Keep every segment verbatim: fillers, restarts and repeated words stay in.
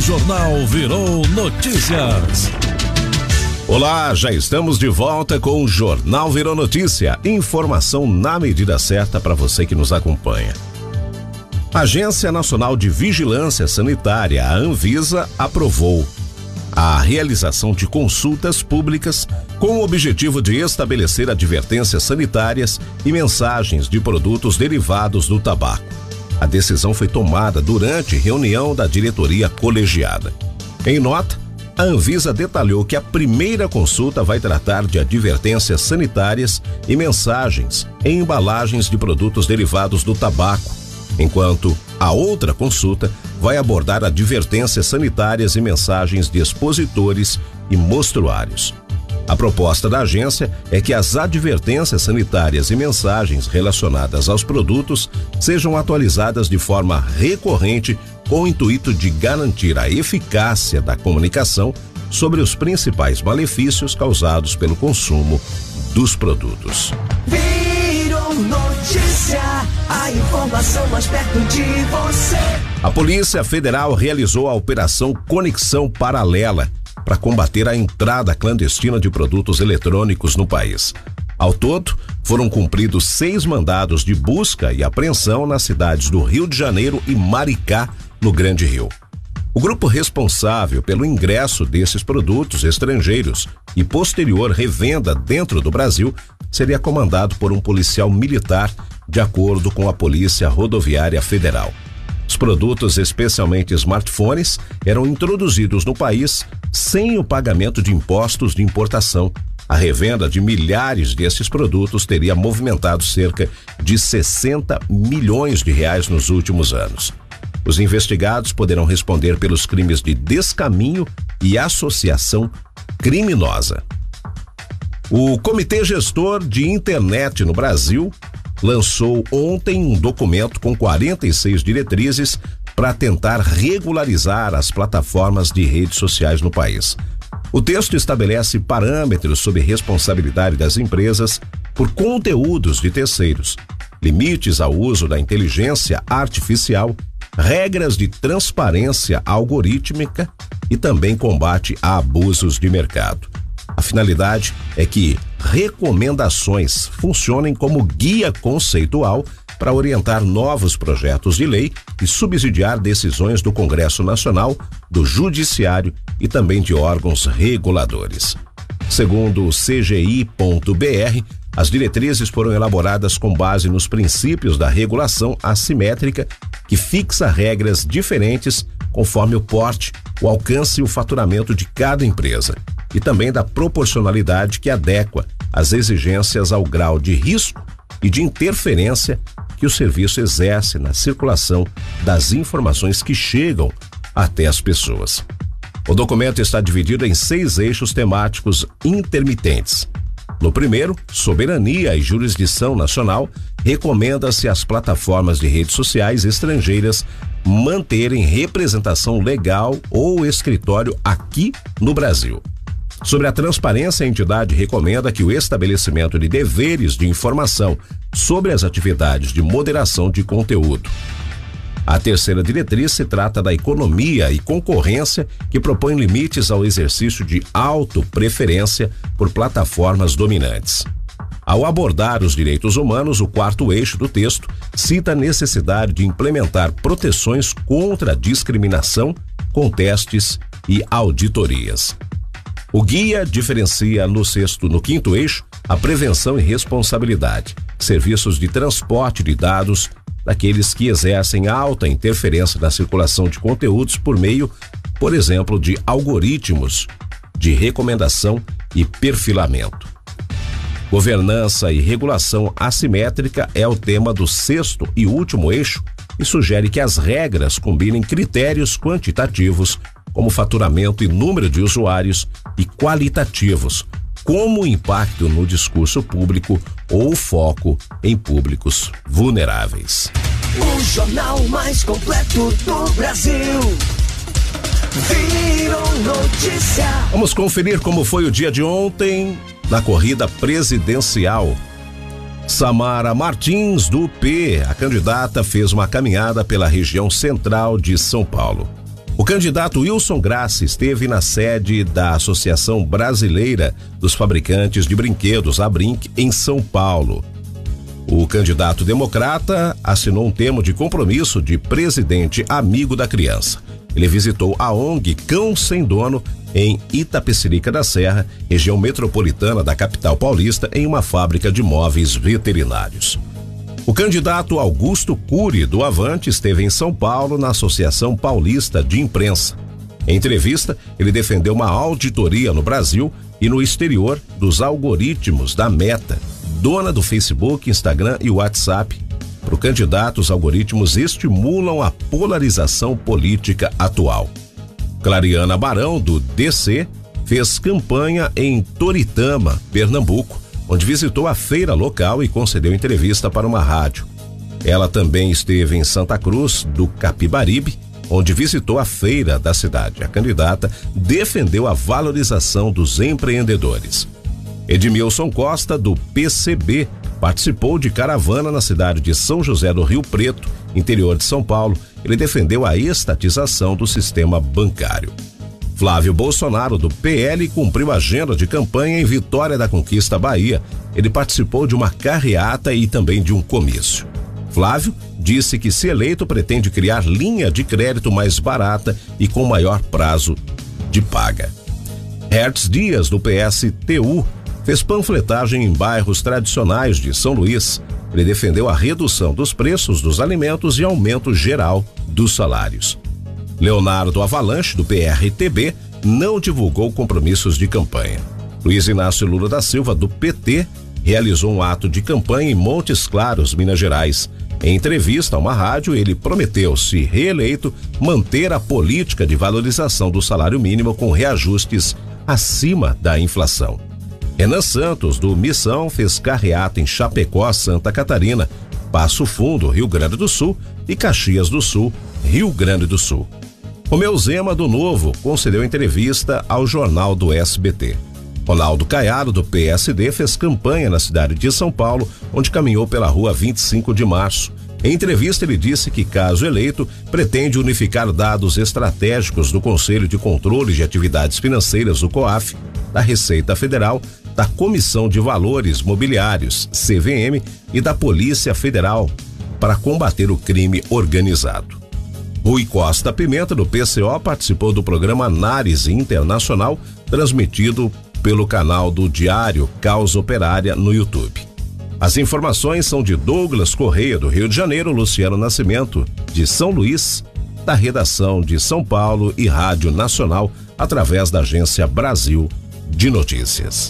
Jornal Virou Notícias. Olá, já estamos de volta com o Jornal Virou Notícia. Informação na medida certa para você que nos acompanha. A Agência Nacional de Vigilância Sanitária, a Anvisa, aprovou a realização de consultas públicas com o objetivo de estabelecer advertências sanitárias e mensagens de produtos derivados do tabaco. A decisão foi tomada durante reunião da diretoria colegiada. Em nota, a Anvisa detalhou que a primeira consulta vai tratar de advertências sanitárias e mensagens em embalagens de produtos derivados do tabaco, enquanto a outra consulta vai abordar advertências sanitárias e mensagens de expositores e mostruários. A proposta da agência é que as advertências sanitárias e mensagens relacionadas aos produtos sejam atualizadas de forma recorrente com o intuito de garantir a eficácia da comunicação sobre os principais malefícios causados pelo consumo dos produtos. Virou notícia, a informação mais perto de você. A Polícia Federal realizou a Operação Conexão Paralela para combater a entrada clandestina de produtos eletrônicos no país. Ao todo, foram cumpridos seis mandados de busca e apreensão nas cidades do Rio de Janeiro e Maricá, no Grande Rio. O grupo responsável pelo ingresso desses produtos estrangeiros e posterior revenda dentro do Brasil seria comandado por um policial militar, de acordo com a Polícia Rodoviária Federal. Os produtos, especialmente smartphones, eram introduzidos no país sem o pagamento de impostos de importação. A revenda de milhares desses produtos teria movimentado cerca de sessenta milhões de reais nos últimos anos. Os investigados poderão responder pelos crimes de descaminho e associação criminosa. O Comitê Gestor de Internet no Brasil lançou ontem um documento com quarenta e seis diretrizes para tentar regularizar as plataformas de redes sociais no país. O texto estabelece parâmetros sobre responsabilidade das empresas por conteúdos de terceiros, limites ao uso da inteligência artificial, regras de transparência algorítmica e também combate a abusos de mercado. A finalidade é que recomendações funcionem como guia conceitual para orientar novos projetos de lei e subsidiar decisões do Congresso Nacional, do Judiciário e também de órgãos reguladores. Segundo o C G I ponto B R, as diretrizes foram elaboradas com base nos princípios da regulação assimétrica, que fixa regras diferentes conforme o porte, o alcance e o faturamento de cada empresa, e também da proporcionalidade que adequa as exigências ao grau de risco e de interferência que o serviço exerce na circulação das informações que chegam até as pessoas. O documento está dividido em seis eixos temáticos intermitentes. No primeiro, soberania e jurisdição nacional, recomenda-se às plataformas de redes sociais estrangeiras manterem representação legal ou escritório aqui no Brasil. Sobre a transparência, a entidade recomenda que o estabelecimento de deveres de informação sobre as atividades de moderação de conteúdo. A terceira diretriz se trata da economia e concorrência, que propõe limites ao exercício de autopreferência por plataformas dominantes. Ao abordar os direitos humanos, o quarto eixo do texto cita a necessidade de implementar proteções contra a discriminação com testes e auditorias. O guia diferencia no sexto, no quinto eixo, a prevenção e responsabilidade, serviços de transporte de dados daqueles que exercem alta interferência na circulação de conteúdos por meio, por exemplo, de algoritmos de recomendação e perfilamento. Governança e regulação assimétrica é o tema do sexto e último eixo e sugere que as regras combinem critérios quantitativos, como faturamento e número de usuários, e qualitativos, como o impacto no discurso público ou foco em públicos vulneráveis. O jornal mais completo do Brasil. Virou notícia. Vamos conferir como foi o dia de ontem na corrida presidencial. Samara Martins, do P, a candidata, fez uma caminhada pela região central de São Paulo. O candidato Wilson Grassi esteve na sede da Associação Brasileira dos Fabricantes de Brinquedos, a Brinq, em São Paulo. O candidato democrata assinou um termo de compromisso de presidente amigo da criança. Ele visitou a O N G Cão Sem Dono em Itapecerica da Serra, região metropolitana da capital paulista, em uma fábrica de móveis veterinários. O candidato Augusto Cury, do Avante, esteve em São Paulo na Associação Paulista de Imprensa. Em entrevista, ele defendeu uma auditoria no Brasil e no exterior dos algoritmos da Meta, dona do Facebook, Instagram e WhatsApp. Para o candidato, os algoritmos estimulam a polarização política atual. Clariana Barão, do D C, fez campanha em Toritama, Pernambuco, onde visitou a feira local e concedeu entrevista para uma rádio. Ela também esteve em Santa Cruz do Capibaribe, onde visitou a feira da cidade. A candidata defendeu a valorização dos empreendedores. Edmilson Costa, do P C B, participou de caravana na cidade de São José do Rio Preto, interior de São Paulo. Ele defendeu a estatização do sistema bancário. Flávio Bolsonaro, do P L, cumpriu a agenda de campanha em Vitória da Conquista, Bahia. Ele participou de uma carreata e também de um comício. Flávio disse que, se eleito, pretende criar linha de crédito mais barata e com maior prazo de paga. Hertz Dias, do P S T U, fez panfletagem em bairros tradicionais de São Luís. Ele defendeu a redução dos preços dos alimentos e aumento geral dos salários. Leonardo Avalanche, do P R T B, não divulgou compromissos de campanha. Luiz Inácio Lula da Silva, do P T, realizou um ato de campanha em Montes Claros, Minas Gerais. Em entrevista a uma rádio, ele prometeu, se reeleito, manter a política de valorização do salário mínimo com reajustes acima da inflação. Renan Santos, do Missão, fez carreata em Chapecó, Santa Catarina, Passo Fundo, Rio Grande do Sul e Caxias do Sul, Rio Grande do Sul. Romeu Zema, do Novo, concedeu entrevista ao Jornal do S B T. Ronaldo Caiado, do P S D, fez campanha na cidade de São Paulo, onde caminhou pela rua vinte e cinco de março. Em entrevista, ele disse que, caso eleito, pretende unificar dados estratégicos do Conselho de Controle de Atividades Financeiras, do COAF, da Receita Federal, da Comissão de Valores Mobiliários, C V M, e da Polícia Federal, para combater o crime organizado. Rui Costa Pimenta, do P C O, participou do programa Análise Internacional, transmitido pelo canal do Diário Causa Operária no YouTube. As informações são de Douglas Correia, do Rio de Janeiro, Luciano Nascimento, de São Luís, da redação de São Paulo e Rádio Nacional, através da agência Brasil de Notícias.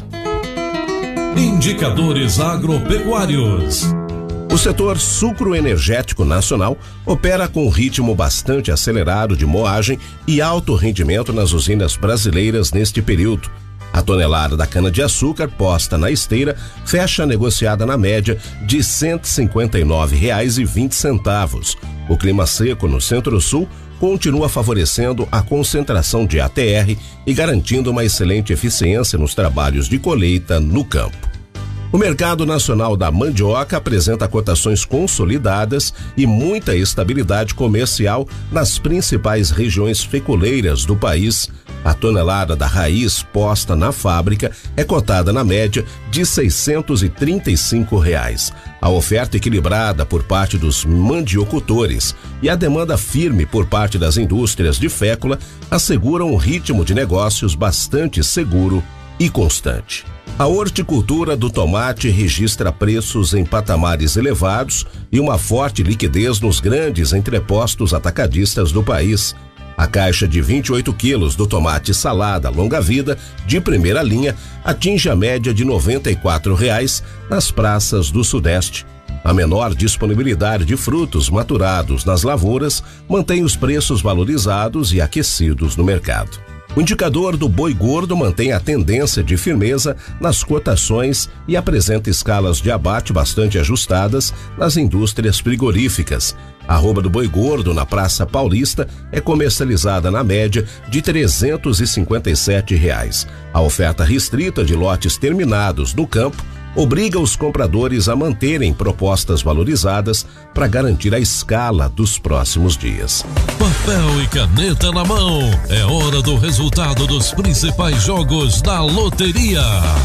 Indicadores agropecuários. O setor sucroenergético nacional opera com um ritmo bastante acelerado de moagem e alto rendimento nas usinas brasileiras neste período. A tonelada da cana-de-açúcar posta na esteira fecha negociada na média de cento e cinquenta e nove reais e vinte centavos. O clima seco no Centro-Sul continua favorecendo a concentração de A T R e garantindo uma excelente eficiência nos trabalhos de colheita no campo. O mercado nacional da mandioca apresenta cotações consolidadas e muita estabilidade comercial nas principais regiões feculeiras do país. A tonelada da raiz posta na fábrica é cotada na média de seiscentos e trinta e cinco reais. A oferta equilibrada por parte dos mandiocultores e a demanda firme por parte das indústrias de fécula asseguram um ritmo de negócios bastante seguro e constante. A horticultura do tomate registra preços em patamares elevados e uma forte liquidez nos grandes entrepostos atacadistas do país. A caixa de vinte e oito quilos do tomate salada longa-vida de primeira linha atinge a média de noventa e quatro reais nas praças do Sudeste. A menor disponibilidade de frutos maturados nas lavouras mantém os preços valorizados e aquecidos no mercado. O indicador do boi gordo mantém a tendência de firmeza nas cotações e apresenta escalas de abate bastante ajustadas nas indústrias frigoríficas. A arroba do boi gordo na Praça Paulista é comercializada na média de trezentos e cinquenta e sete reais. A oferta restrita de lotes terminados no campo obriga os compradores a manterem propostas valorizadas para garantir a escala dos próximos dias. papel e caneta na mão. É hora do resultado dos principais jogos da loteria.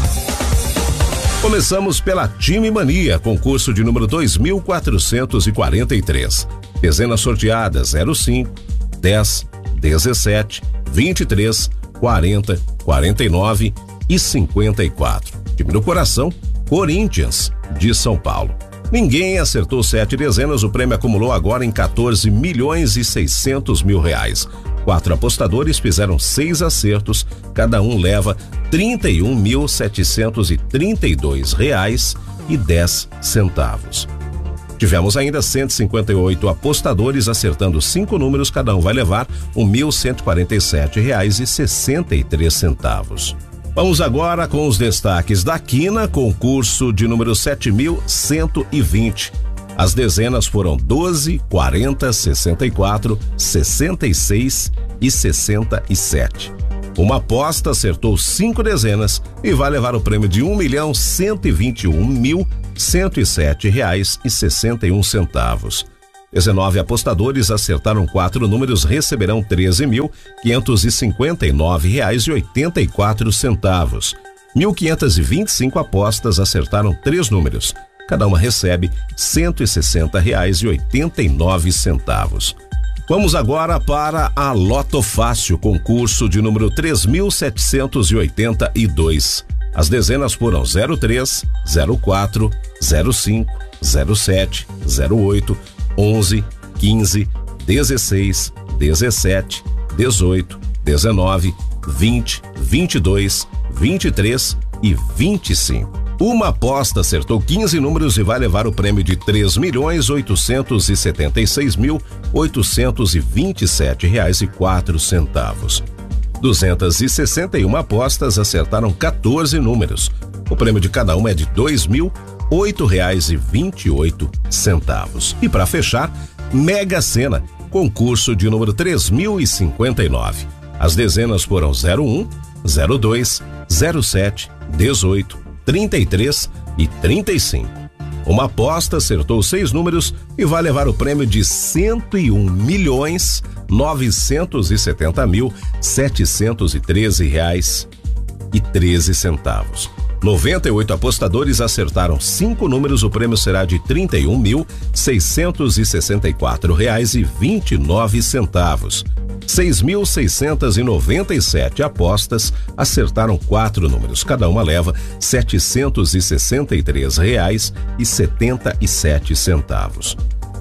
Começamos pela Time Mania, concurso de número dois mil quatrocentos e quarenta e três. Dezenas sorteadas: zero cinco, dez, dezessete, vinte e três, quarenta, quarenta e nove e cinquenta e quatro. Time do coração: Corinthians, de São Paulo. Ninguém acertou sete dezenas, o prêmio acumulou agora em quatorze milhões e seiscentos mil reais. Quatro apostadores fizeram seis acertos, cada um leva trinta e um mil setecentos e trinta e dois reais e dez centavos. Tivemos ainda cento e cinquenta e oito apostadores acertando cinco números, cada um vai levar um mil cento e quarenta e sete reais e sessenta e três centavos. Vamos agora com os destaques da Quina, concurso de número sete mil cento e vinte. As dezenas foram doze, quarenta, sessenta e quatro, sessenta e seis e sessenta e sete. Uma aposta acertou cinco dezenas e vai levar o prêmio de um milhão cento e vinte e um mil cento e sete reais e sessenta e um centavos. dezenove apostadores acertaram quatro números, receberão treze mil quinhentos e cinquenta e nove reais e oitenta e quatro centavos. mil quinhentos e vinte e cinco apostas acertaram três números. Cada uma recebe cento e sessenta reais e oitenta e nove centavos. Vamos agora para a Loto Fácil, concurso de número três mil setecentos e oitenta e dois. As dezenas foram zero três, zero quatro, zero cinco, zero sete, zero oito, onze, quinze, dezesseis, dezessete, dezoito, dezenove, vinte, vinte e dois, vinte e três e vinte e cinco. Uma aposta acertou quinze números e vai levar o prêmio de três milhões oitocentos e setenta e seis mil oitocentos e vinte e sete reais e quatro centavos. duzentas e sessenta e uma apostas acertaram quatorze números. O prêmio de cada uma é de dois mil oito reais e vinte e oito centavos. E para fechar, Mega Sena, concurso de número três mil e cinquenta e nove. As dezenas foram zero um, zero dois, zero sete, dezoito, trinta e três e trinta e cinco. Uma aposta acertou seis números e vai levar o prêmio de cento e um milhões novecentos e setenta mil setecentos e treze reais e treze centavos. noventa e oito apostadores acertaram cinco números, o prêmio será de trinta e um mil seiscentos e sessenta e quatro reais e vinte e nove centavos. seis mil seiscentos e noventa e sete apostas acertaram quatro números, cada uma leva setecentos e sessenta e três reais e setenta e sete centavos.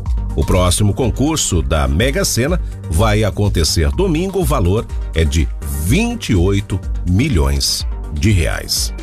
O próximo concurso da Mega Sena vai acontecer domingo, o valor é de vinte e oito milhões de reais.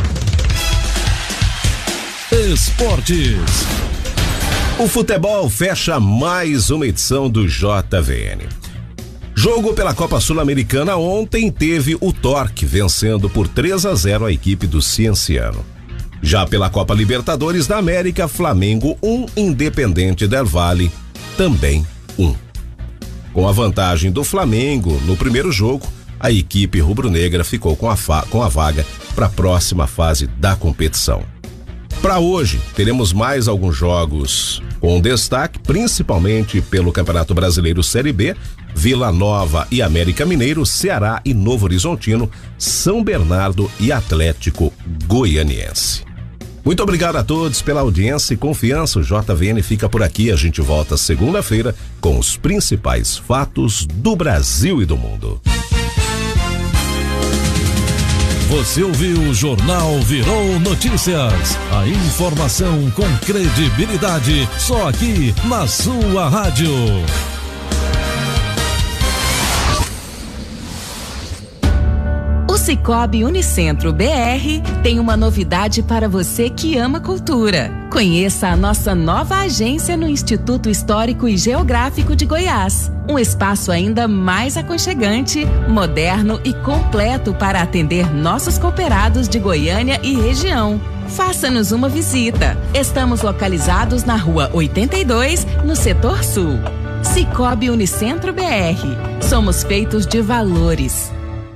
Esportes. O futebol fecha mais uma edição do J V N. Jogo pela Copa Sul-Americana ontem teve o Torque vencendo por três a zero a equipe do Cienciano. Já pela Copa Libertadores da América, Flamengo um, Independente del Valle também um. Com a vantagem do Flamengo no primeiro jogo, a equipe rubro-negra ficou com a, fa- com a vaga para a próxima fase da competição. Para hoje, teremos mais alguns jogos com destaque, principalmente pelo Campeonato Brasileiro Série B, Vila Nova e América Mineiro, Ceará e Novo Horizontino, São Bernardo e Atlético Goianiense. Muito obrigado a todos pela audiência e confiança. O J V N fica por aqui. A gente volta segunda-feira com os principais fatos do Brasil e do mundo. Você ouviu o Jornal Virou Notícias. A informação com credibilidade, só aqui na sua rádio. O Sicoob Unicentro B R tem uma novidade para você que ama cultura. Conheça a nossa nova agência no Instituto Histórico e Geográfico de Goiás. Um espaço ainda mais aconchegante, moderno e completo para atender nossos cooperados de Goiânia e região. Faça-nos uma visita. Estamos localizados na Rua oitenta e dois, no Setor Sul. Sicoob Unicentro B R. Somos feitos de valores.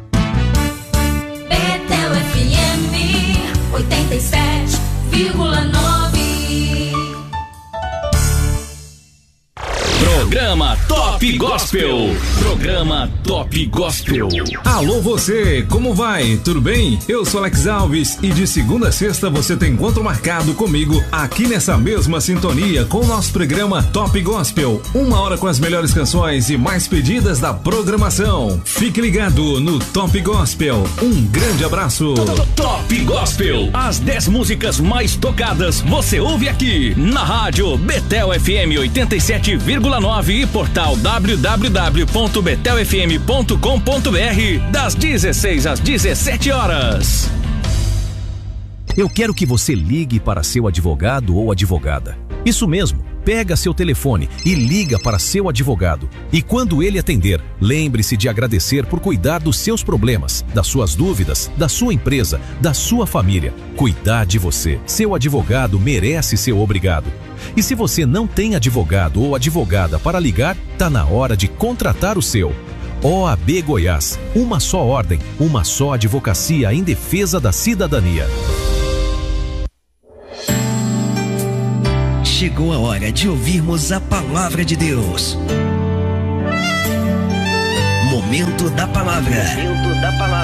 oitenta e sete vírgula nove Programa Top Gospel. Programa Top Gospel. Alô você, como vai? Tudo bem? Eu sou Alex Alves e de segunda a sexta você tem encontro marcado comigo aqui nessa mesma sintonia com o nosso programa Top Gospel. Uma hora com as melhores canções e mais pedidas da programação. Fique ligado no Top Gospel. Um grande abraço. Top Gospel. As dez músicas mais tocadas você ouve aqui na rádio Betel F M oitenta e sete vírgula nove e portal w w w ponto betel f m ponto com ponto b r das dezesseis às dezessete horas. Eu quero que você ligue para seu advogado ou advogada. Isso mesmo, pega seu telefone e liga para seu advogado. E quando ele atender, lembre-se de agradecer por cuidar dos seus problemas, das suas dúvidas, da sua empresa, da sua família. Cuidar de você. Seu advogado merece ser obrigado. E se você não tem advogado ou advogada para ligar, tá na hora de contratar o seu. O A B Goiás, uma só ordem, uma só advocacia em defesa da cidadania. Chegou a hora de ouvirmos a palavra de Deus. Momento da palavra. Momento da palavra.